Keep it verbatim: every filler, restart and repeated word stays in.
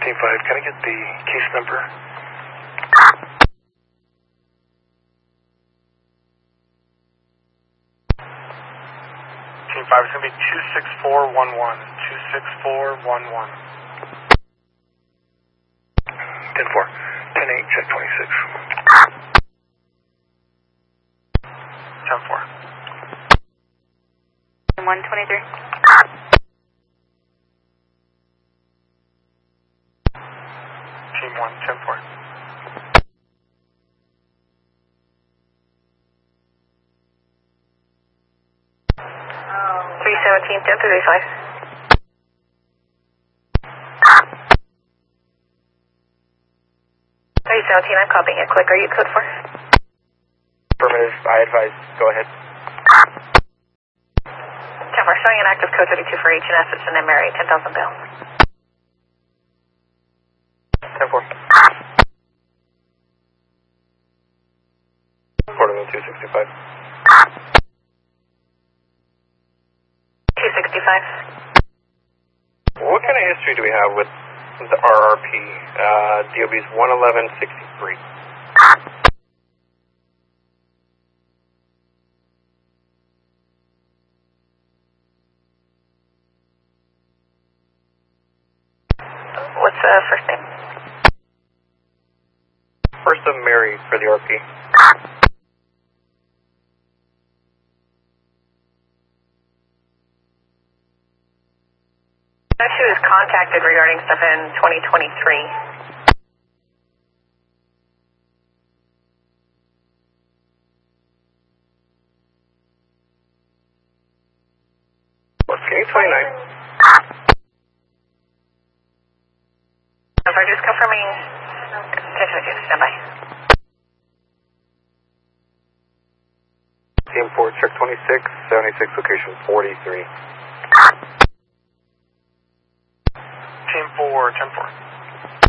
Team five, can I get the case number? Team five, it's going to be two six four one one. two six four one one. ten four. ten eight, check twenty-six. ten four. one twenty-three. Team one, ten four. three seventeen, ten thirty-five. three seventeen, I'm copying it quick. Are you code four? Affirmative, I advise, go ahead. ten four, showing an active code thirty-two for H and S, it's an M R A, ten thousand pounds. ten four. Portable two sixty-five. two sixty-five. What kind of history do we have with the R R P? Uh, D O B's one eleven sixty-three. What's the uh, first name? First of Mary for the R P. She was contacted regarding stuff in twenty twenty-three. What's K twenty-nine? If I'm just confirming, attention, stand by. Team four, check twenty-six, seventy-six, location forty-three. Team four, ten four.